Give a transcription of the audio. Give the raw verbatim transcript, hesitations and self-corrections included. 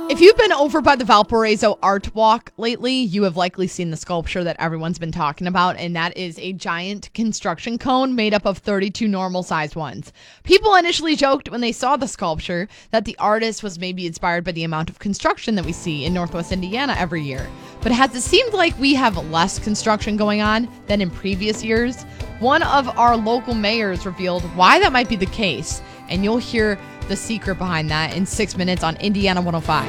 If you've been over by the Valparaiso Art Walk lately, you have likely seen the sculpture that everyone's been talking about, and that is a giant construction cone made up of thirty-two normal-sized ones. People initially joked when they saw the sculpture that the artist was maybe inspired by the amount of construction that we see in Northwest Indiana every year. But has it seemed like we have less construction going on than in previous years? One of our local mayors revealed why that might be the case, and you'll hear the secret behind that in six minutes on Indiana one oh five.